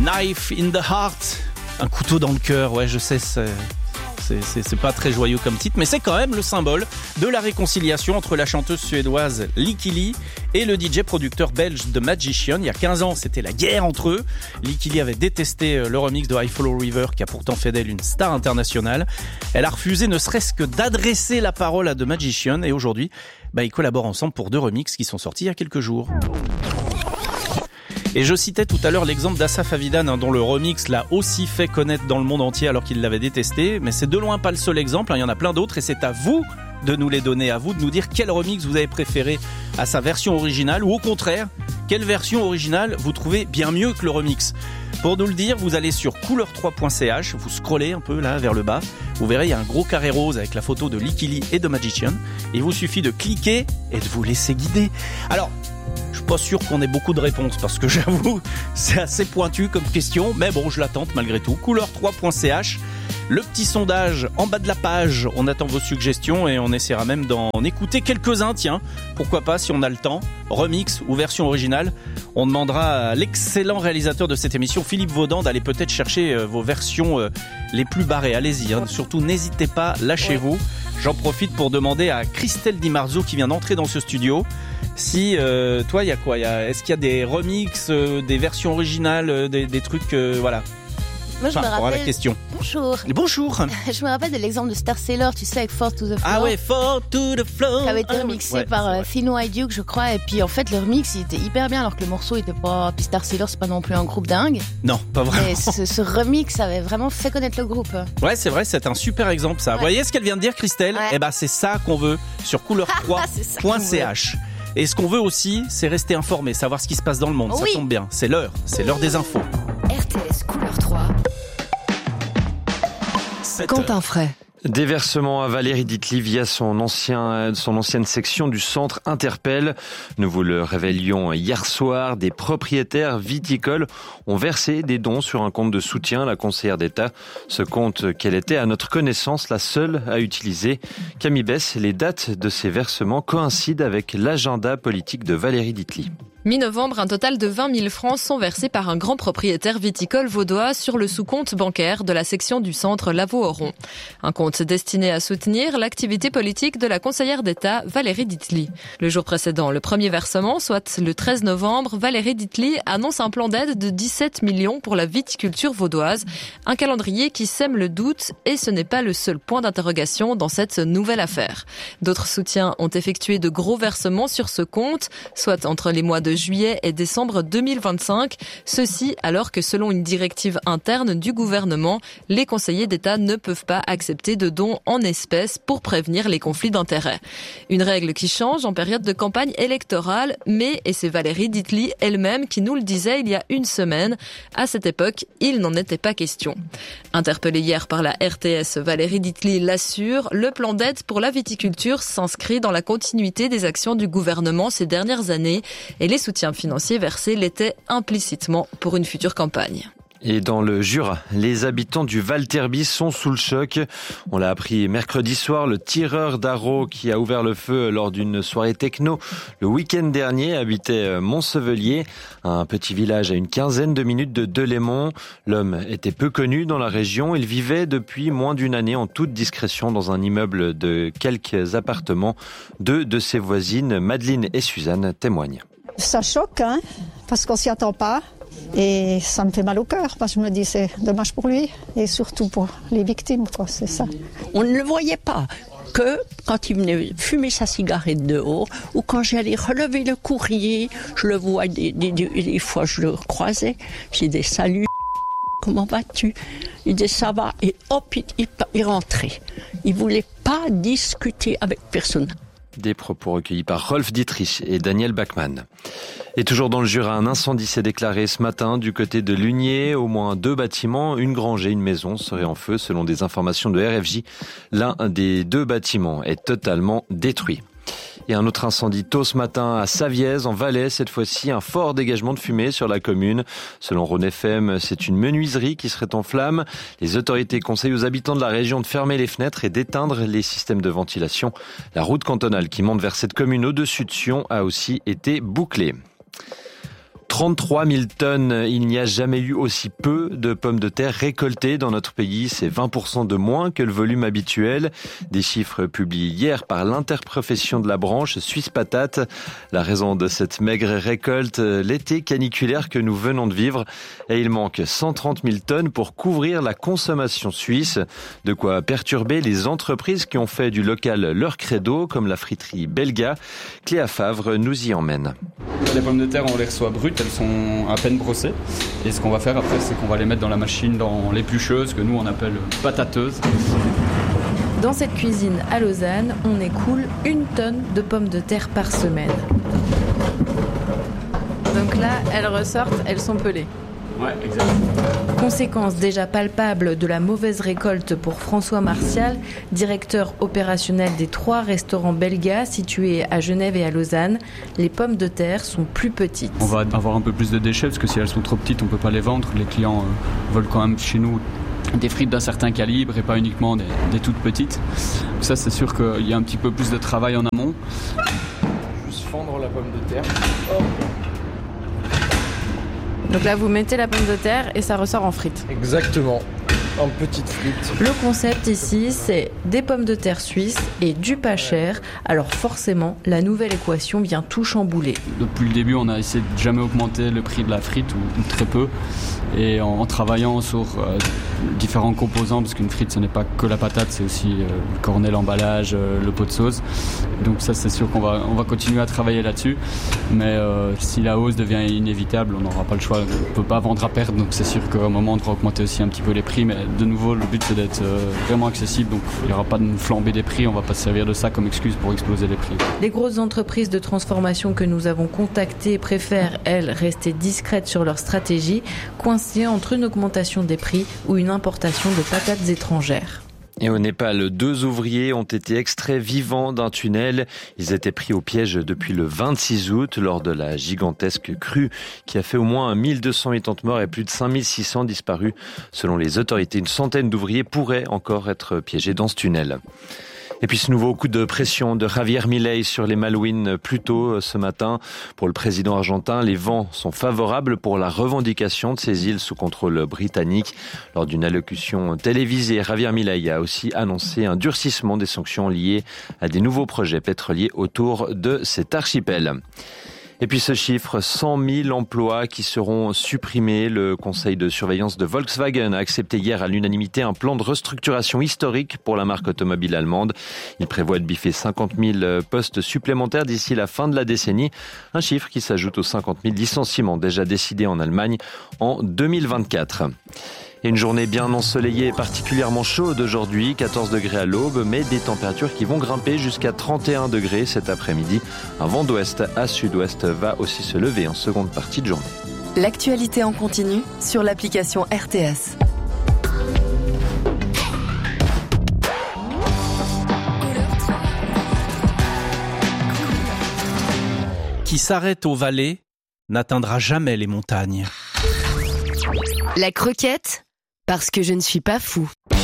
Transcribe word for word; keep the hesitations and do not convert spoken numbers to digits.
Knife in the Heart, un couteau dans le cœur, ouais je sais, c'est, c'est, c'est, c'est pas très joyeux comme titre, mais c'est quand même le symbole de la réconciliation entre la chanteuse suédoise Lykke Li et le D J producteur belge The Magician. Il y a quinze ans, c'était la guerre entre eux. Lykke Li avait détesté le remix de I Follow River, qui a pourtant fait d'elle une star internationale. Elle a refusé ne serait-ce que d'adresser la parole à The Magician, et aujourd'hui, bah, ils collaborent ensemble pour deux remixes qui sont sortis il y a quelques jours. Et je citais tout à l'heure l'exemple d'Asaf Avidan, hein, dont le remix l'a aussi fait connaître dans le monde entier alors qu'il l'avait détesté. Mais c'est de loin pas le seul exemple, hein, il y en a plein d'autres, et c'est à vous de nous les donner, à vous de nous dire quel remix vous avez préféré à sa version originale, ou au contraire, quelle version originale vous trouvez bien mieux que le remix. Pour nous le dire, vous allez sur couleur trois point c h, vous scrollez un peu là vers le bas, vous verrez il y a un gros carré rose avec la photo de Lykke Li et de Magician, et il vous suffit de cliquer et de vous laisser guider. Alors, je suis pas sûr qu'on ait beaucoup de réponses parce que j'avoue, c'est assez pointu comme question, mais bon, je la tente malgré tout. couleur trois point c h, le petit sondage en bas de la page, on attend vos suggestions et on essaiera même d'en écouter quelques-uns, tiens, pourquoi pas si on a le temps, remix ou version originale. On demandera à l'excellent réalisateur de cette émission, Philippe Vaudan, d'aller peut-être chercher vos versions les plus barrées. Allez-y, hein. Surtout n'hésitez pas, lâchez-vous. J'en profite pour demander à Christelle Di Marzo qui vient d'entrer dans ce studio si euh, toi il y a quoi, y a, est-ce qu'il y a des remixes, euh, des versions originales, euh, des, des trucs, euh, voilà. Moi, je enfin, me rappelle. La question. Bonjour. Bonjour. Je me rappelle de l'exemple de Star Sailor, tu sais, avec Fall to the Floor. Ah ouais, Fall to the Floor. Qui avait été remixé ouais, par euh, Fino I Duke, je crois. Et puis, en fait, le remix, il était hyper bien, alors que le morceau était pas. Puis Star Sailor, c'est pas non plus un groupe dingue. Non, pas vraiment. Mais ce, ce remix avait vraiment fait connaître le groupe. Ouais, c'est vrai, c'est un super exemple, ça. Ouais. Vous voyez ce qu'elle vient de dire, Christelle? Ouais. Eh ben, c'est ça qu'on veut sur couleur trois point c h. Et ce qu'on veut aussi, c'est rester informé, savoir ce qui se passe dans le monde. Oui. Ça tombe bien. C'est l'heure. C'est l'heure des infos. R T S couleur trois. Quentin Fray. Déversement à Valérie Ditli via son ancien, son ancienne section du centre Interpelle. Nous vous le révélions hier soir. Des propriétaires viticoles ont versé des dons sur un compte de soutien à la conseillère d'État. Ce compte qu'elle était, à notre connaissance, la seule à utiliser. Camille Bess, les dates de ces versements coïncident avec l'agenda politique de Valérie Ditli. Mi-novembre, un total de vingt mille francs sont versés par un grand propriétaire viticole vaudois sur le sous-compte bancaire de la section du centre Lavaux-Oron. Un compte destiné à soutenir l'activité politique de la conseillère d'État Valérie Ditli. Le jour précédent, le premier versement, soit le treize novembre, Valérie Ditli annonce un plan d'aide de dix-sept millions pour la viticulture vaudoise. Un calendrier qui sème le doute, et ce n'est pas le seul point d'interrogation dans cette nouvelle affaire. D'autres soutiens ont effectué de gros versements sur ce compte, soit entre les mois de juillet et décembre deux mille vingt-cinq. Ceci alors que selon une directive interne du gouvernement, les conseillers d'État ne peuvent pas accepter de dons en espèces pour prévenir les conflits d'intérêts. Une règle qui change en période de campagne électorale, mais, et c'est Valérie Ditli elle-même qui nous le disait il y a une semaine, à cette époque, il n'en était pas question. Interpellée hier par la R T S, Valérie Ditli l'assure, le plan d'aide pour la viticulture s'inscrit dans la continuité des actions du gouvernement ces dernières années, et les soutiens financiers versés l'étaient implicitement pour une future campagne. Et dans le Jura, les habitants du Val-Terby sont sous le choc. On l'a appris mercredi soir, le tireur d'Arro qui a ouvert le feu lors d'une soirée techno le week-end dernier habitait Montsevelier, un petit village à une quinzaine de minutes de Delémont. L'homme était peu connu dans la région. Il vivait depuis moins d'une année en toute discrétion dans un immeuble de quelques appartements. Deux de ses voisines, Madeleine et Suzanne, témoignent. Ça choque, hein, parce qu'on s'y attend pas. Et ça me fait mal au cœur, parce que je me dis c'est dommage pour lui, et surtout pour les victimes, quoi, c'est ça. On ne le voyait pas, que quand il venait fumer sa cigarette dehors, ou quand j'allais relever le courrier, je le vois, des, des, des, des fois je le croisais, j'ai des saluts, comment vas-tu? Il disait ça va, et hop, il, il, il rentrait. Il voulait pas discuter avec personne. Des propos recueillis par Rolf Dietrich et Daniel Bachmann. Et toujours dans le Jura, un incendie s'est déclaré ce matin du côté de Lugné. Au moins deux bâtiments, une grange et une maison seraient en feu selon des informations de R F J. L'un des deux bâtiments est totalement détruit. Et un autre incendie tôt ce matin à Savièse, en Valais. Cette fois-ci, un fort dégagement de fumée sur la commune. Selon Rhône F M, c'est une menuiserie qui serait en flammes. Les autorités conseillent aux habitants de la région de fermer les fenêtres et d'éteindre les systèmes de ventilation. La route cantonale qui monte vers cette commune au-dessus de Sion a aussi été bouclée. trente-trois mille tonnes, il n'y a jamais eu aussi peu de pommes de terre récoltées dans notre pays. C'est vingt pour cent de moins que le volume habituel. Des chiffres publiés hier par l'interprofession de la branche Suisse Patate. La raison de cette maigre récolte, l'été caniculaire que nous venons de vivre. Et il manque cent trente mille tonnes pour couvrir la consommation suisse. De quoi perturber les entreprises qui ont fait du local leur credo, comme la friterie Belga. Cléa Favre nous y emmène. Les pommes de terre, on les reçoit brutes, elles sont à peine brossées. Et ce qu'on va faire après, c'est qu'on va les mettre dans la machine, dans l'éplucheuse, que nous on appelle patateuse. Dans cette cuisine à Lausanne, on écoule une tonne de pommes de terre par semaine. Donc là, elles ressortent, elles sont pelées. Ouais, exactement. Conséquence déjà palpable de la mauvaise récolte pour François Martial, directeur opérationnel des trois restaurants Belga situés à Genève et à Lausanne. Les pommes de terre sont plus petites. On va avoir un peu plus de déchets parce que si elles sont trop petites, on ne peut pas les vendre. Les clients euh, veulent quand même chez nous des frites d'un certain calibre et pas uniquement des, des toutes petites. Ça, c'est sûr qu'il y a un petit peu plus de travail en amont. Juste fendre la pomme de terre. Oh. Donc là, vous mettez la pomme de terre et ça ressort en frites. Exactement, en petites frites. Le concept ici, c'est des pommes de terre suisses et du pas cher. Alors forcément, la nouvelle équation vient tout chambouler. Depuis le début, on a essayé de jamais augmenter le prix de la frite, ou, ou très peu. Et en, en travaillant sur euh, différents composants, parce qu'une frite, ce n'est pas que la patate, c'est aussi euh, le cornet, l'emballage, euh, le pot de sauce. Donc ça, c'est sûr qu'on va, on va continuer à travailler là-dessus. Mais euh, si la hausse devient inévitable, on n'aura pas le choix. On ne peut pas vendre à perte, donc c'est sûr qu'à un moment, on devra augmenter aussi un petit peu les prix. Mais de nouveau, le but, c'est d'être euh, vraiment accessible. Donc il n'y aura pas de flambée des prix. On ne va pas se servir de ça comme excuse pour exploser les prix. Les grosses entreprises de transformation que nous avons contactées préfèrent, elles, rester discrètes sur leur stratégie, coincées entre une augmentation des prix ou une importation de patates étrangères. Et au Népal, deux ouvriers ont été extraits vivants d'un tunnel. Ils étaient pris au piège depuis le vingt-six août lors de la gigantesque crue qui a fait au moins mille deux cent quatre-vingts morts et plus de cinq mille six cents disparus. Selon les autorités, une centaine d'ouvriers pourraient encore être piégés dans ce tunnel. Et puis ce nouveau coup de pression de Javier Milei sur les Malouines plus tôt ce matin. Pour le président argentin, les vents sont favorables pour la revendication de ces îles sous contrôle britannique. Lors d'une allocution télévisée, Javier Milei a aussi annoncé un durcissement des sanctions liées à des nouveaux projets pétroliers autour de cet archipel. Et puis ce chiffre, cent mille emplois qui seront supprimés. Le conseil de surveillance de Volkswagen a accepté hier à l'unanimité un plan de restructuration historique pour la marque automobile allemande. Il prévoit de biffer cinquante mille postes supplémentaires d'ici la fin de la décennie. Un chiffre qui s'ajoute aux cinquante mille licenciements déjà décidés en Allemagne en deux mille vingt-quatre. Et une journée bien ensoleillée et particulièrement chaude aujourd'hui, quatorze degrés à l'aube, mais des températures qui vont grimper jusqu'à trente et un degrés cet après-midi. Un vent d'ouest à sud-ouest va aussi se lever en seconde partie de journée. L'actualité en continu sur l'application R T S. Qui s'arrête aux vallées n'atteindra jamais les montagnes. La croquette, parce que je ne suis pas fou.